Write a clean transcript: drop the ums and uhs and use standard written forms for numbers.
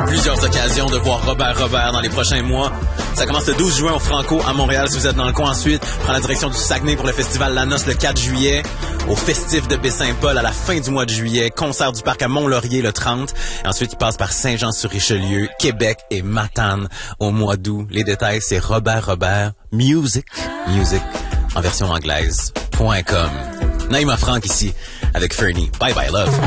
plusieurs occasions de voir Robert dans les prochains mois. Ça commence le 12 juin au Franco à Montréal si vous êtes dans le coin. Ensuite, prend la direction du Saguenay pour le festival La Noce le 4 juillet. Au Festif de Baie-Saint-Paul à la fin du mois de juillet. Concert du Parc à Mont-Laurier le 30. Et ensuite, il passe par Saint-Jean-sur-Richelieu, Québec et Matane au mois d'août. Les détails, c'est Robert Music en version anglaise.com. Naïma Franck ici avec Fernie. Bye bye love.